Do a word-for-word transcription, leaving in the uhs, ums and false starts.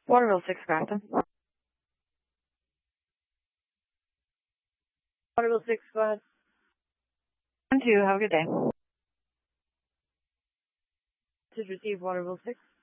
Waterville six, Grafton. Waterville six, go ahead. One, two, have a good day. Message received, Waterville six.